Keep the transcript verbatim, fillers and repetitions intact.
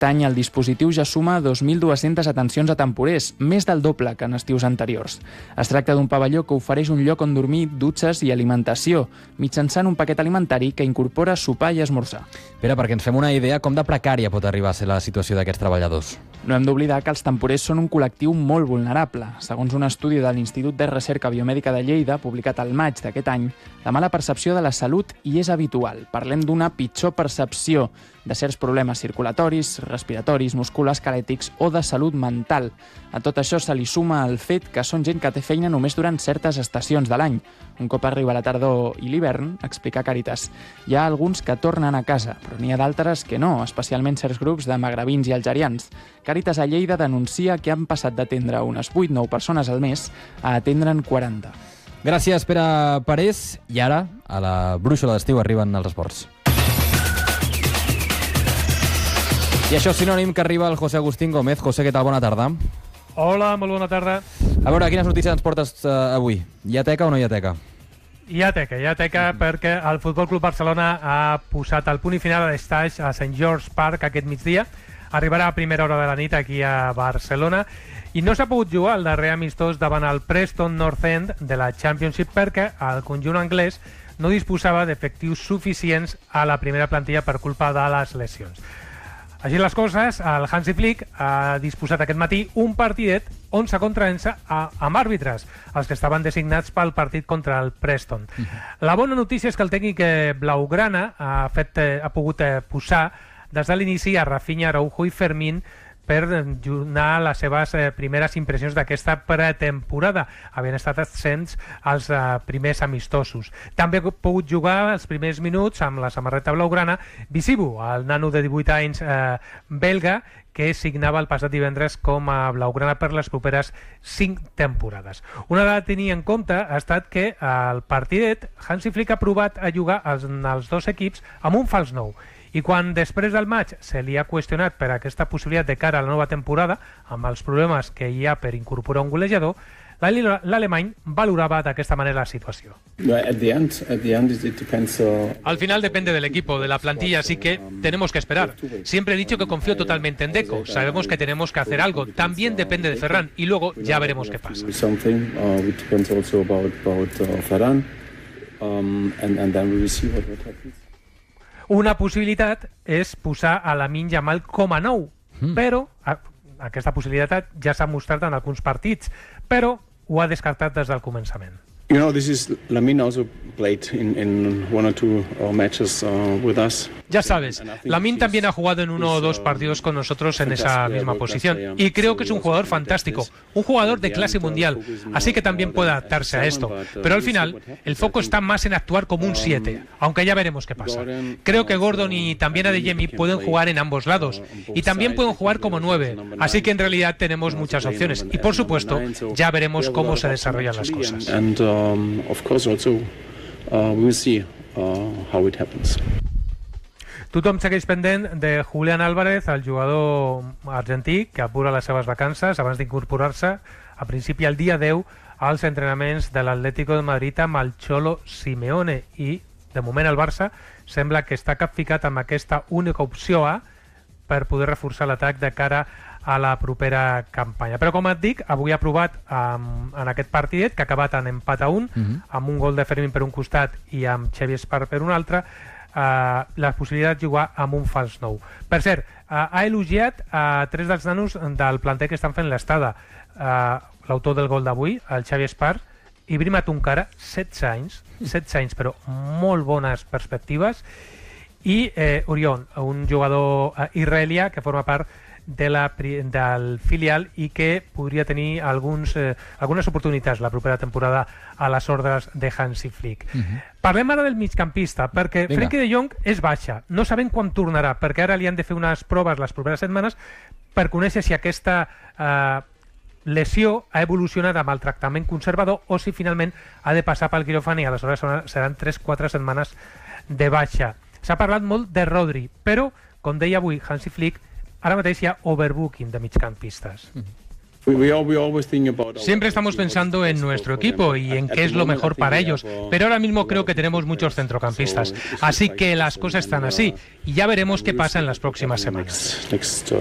any el dispositiu ja suma dos mil dues-centes atencions a temporers, més del doble que en estius anteriors. Es tracta d'un pavelló que ofereix un lloc on dormir, dutxes i alimentació, mitjançant un paquet alimentari que incorpora sopar i esmorzar. Pere, perquè ens fem una idea, com de precària pot arribar a ser la situació d'aquests treballadors? No hem d'oblidar que els temporers són un col·lectiu molt vulnerable. Segons un estudi de l'Institut de Recerca Biomèdica de Lleida, publicat al maig d'aquest any, la mala percepció de la salut hi és habitual. Parlem d'una pitjor percepció de certs problemes circulatoris, respiratoris, musculoesquelètics o de salut mental. A tot això se li suma el fet que són gent que té feina només durant certes estacions de l'any. Un cop arriba la tardor i l'hivern, explica Càritas, hi ha alguns que tornen a casa, però n'hi ha d'altres que no, especialment certs grups de magrebins i algerians. Càritas a Lleida denuncia que han passat d'atendre unes vuit nou persones al mes a atendre'n quaranta. Gràcies, Pere Parés. I ara, a la brúixola d'estiu, arriben els esports. I això és sinònim que arriba el José Agustín Gómez. José, què tal? Bona tarda. Hola, molt bona tarda. A veure, quines notícies ens portes uh, avui? Hi ha teca o no hi ha teca? Hi ha teca, hi ha teca mm. perquè el Futbol Club Barcelona ha posat el punt i final a l'estaix a Saint George Park aquest migdia. Arribarà a primera hora de la nit aquí a Barcelona i no s'ha pogut jugar el darrer amistós davant el Preston North End de la Championship perquè el conjunt anglès no disposava d'efectius suficients a la primera plantilla per culpa de les lesions. Així les coses, el Hansi Flick ha disposat aquest matí un partidet onze contra onze amb àrbitres, els que estaven designats pel partit contra el Preston. Uh-huh. La bona notícia és que el tècnic blaugrana ha, fet, ha pogut posar des de l'inici a Rafinha, Araujo i Fermín per donar les seves eh, primeres impressions d'aquesta pretemporada. Havien estat absents els eh, primers amistosos. També ha pogut jugar els primers minuts amb la samarreta blaugrana Visibu, el nano de divuit anys eh, belga, que signava el passat divendres com a blaugrana per les properes cinc temporades. Una dada a tenir en compte ha estat que al partidet Hansi Flick ha provat a jugar els, els dos equips amb un fals nou. I quan després del maig se li ha qüestionat per aquesta possibilitat de cara a la nova temporada, amb els problemes que hi ha per incorporar un golejador, l'alemany valoraba d'aquesta manera la situació. Al final depende del equipo, de la plantilla, así que tenemos que esperar. Siempre he dicho que confío totalmente en Deco. Sabemos que tenemos que hacer algo. También depende de Ferran y luego ya veremos qué pasa. Una possibilitat és posar a Lamine Yamal com a nou, mm. però a, aquesta possibilitat ja s'ha mostrat en alguns partits, però ho ha descartat des del començament. You know, this is Lamine also played in, in one or two uh, matches uh, with us. Ya sabes, Lamine también ha jugado en uno o dos partidos con nosotros en esa misma posición y creo que es un jugador fantástico, un jugador de clase mundial, así que también puede adaptarse a esto. Pero al final, el foco está más en actuar como un siete, aunque ya veremos qué pasa. Creo que Gordon y también Adeyemi pueden jugar en ambos lados y también pueden jugar como nueve, así que en realidad tenemos muchas opciones y por supuesto ya veremos cómo se desarrollan las cosas. Um, of course also uh, we'll see uh, how it happens. Tothom segueix pendent de Julián Álvarez, el jugador argentí que apura les seves vacances abans d'incorporar-se a principi el dia deu als entrenaments de l'Atlético de Madrid amb el Cholo Simeone i de moment el Barça sembla que està capficat amb aquesta única opció A per poder reforçar l'atac de cara a la propera campanya. Però com et dic, avui ha provat um, en aquest partidet, que ha acabat en empat a un, uh-huh. amb un gol de Fermín per un costat i amb Xavi Espar per un altre, uh, la possibilitat de jugar amb un fals nou. Per cert, uh, ha elogiat a uh, tres dels nanos del planter que estan fent l'estada. Uh, L'autor del gol d'avui, el Xavi Espar, i Brima Tunkara, setze anys, setze anys, però molt bones perspectives, i eh, Orion, un jugador uh, israelià que forma part de la, del filial i que podria tenir alguns, eh, algunes oportunitats la propera temporada a les ordres de Hansi Flick. Uh-huh. Parlem ara del migcampista, perquè Vinga. Frenkie de Jong és baixa. No sabem quan tornarà, perquè ara li han de fer unes proves les properes setmanes per conèixer si aquesta eh, lesió ha evolucionat amb el tractament conservador o si finalment ha de passar pel quiròfan i aleshores seran tres quatre setmanes de baixa. S'ha parlat molt de Rodri, però, com deia avui Hansi Flick, ara mateix hi ha overbooking de migcampistes. Mm-hmm. Siempre estamos pensando en nuestro equipo y en qué es lo mejor para ellos, pero ahora mismo creo que tenemos muchos centrocampistas, así que las cosas están así y ya veremos qué pasa en las próximas semanas.